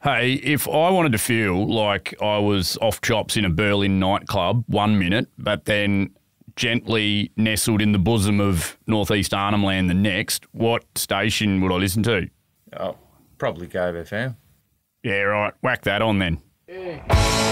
Hey, if I wanted to feel like I was off chops in a Berlin nightclub 1 minute, but then gently nestled in the bosom of northeast Arnhem Land the next, what station would I listen to? Oh, probably Go FM. Yeah, right. Whack that on then. Yeah.